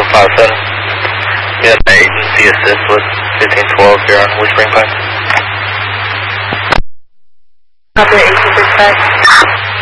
7. Yeah, my agency assist with 1512 here on Whispering Pines. Copy 1865.